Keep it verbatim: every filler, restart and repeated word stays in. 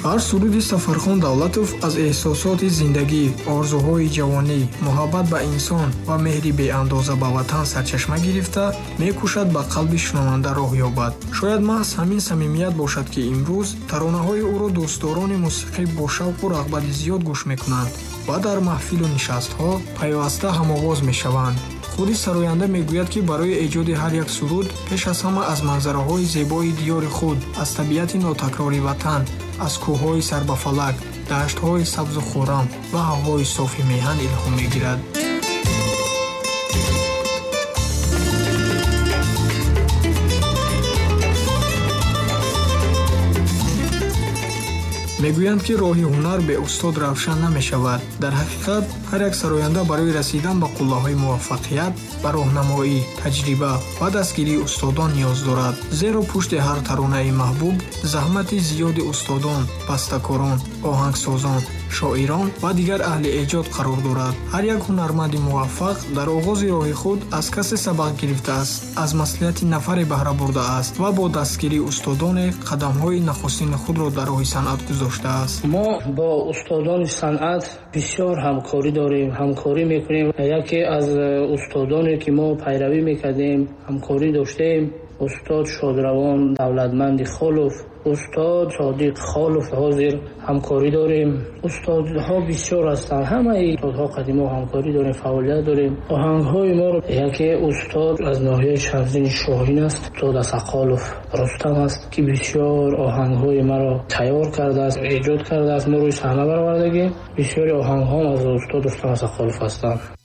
ҳар суруди Сафархон Давлатов аз эҳсосоти зиндагӣ, орзуҳои ҷавонӣ, муҳаббат ба инсон ва меҳри беандоза ба ватан сарчашма гирифта, мекӯшад ба қалби шунаванда роҳ ёбад. Шояд маҳз ҳамин самимият бошад, ки имрӯз таронаҳои ӯро дӯстдорони мусиқӣ бо шавқу рағбати зиёд гӯш мекунанд ва дар маҳфилу нишастҳо пайваста ҳамовоз мешаванд. худи сароянда мегӯяд, ки барои эҷоди ҳар як суруд пеш аз ҳама аз манзараҳои зебои диёри худ, аз табиати нотакрори ватан, аз кӯҳҳои сарбафалак, даштҳои сабзу хӯрам ва ҳавои софи меҳан илҳом мегирад. мегӯянд, ки роҳи ҳунар бе устод равшан намешавад. Дар ҳақиқат, ҳар як сароянда барои расидан ба қуллаҳои муваффақият ба роҳнамоӣ, таҷриба ва дастгирии устодон ниёз дорад. Зеро пушти ҳар таронаи маҳбуб заҳмати зиёди устодон, бастакорон, оҳангсозон, шоирон ва дигар аҳли эҷод қарор дорад. ҳар як ҳунарманди муваффақ дар оғози роҳи худ аз касе сабақ гирифтааст, аз маслиҳати нафаре баҳра бурдааст ва бо дастгирии устодоне қадамҳои нахустини худро дар роҳи санъат гузоштааст. мо бо устодони санъат бисёр ҳамкорӣ дорем, ҳамкорӣ мекунем. яке аз устодоне ки мо пайравӣ мекардем, ҳамкорӣ доштем, устод Шодравон Давлатманди Холов, устод Содиқ Холов ҳозир ҳамкорӣ дорем. устодҳо бисёр ҳастанд. ҳамаи устодҳо қадимо ҳамкорӣ дорем, фаъолият дорем. оҳангҳои мо яке устод аз ноҳияи Шавзини Шоҳин аст, устод Асақолов Рустам аст, ки бисёр оҳангҳои маро тайёр кардааст, эҷод кардааст, мо рӯи саҳна баровардагӣ. бисёри оҳангҳом аз устод Рустам Асақолов ҳастанд.